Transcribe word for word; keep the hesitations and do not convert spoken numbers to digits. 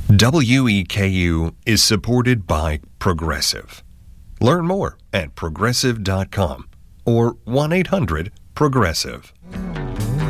W E K U is supported by Progressive. Learn more at progressive dot com or one eight hundred progressive.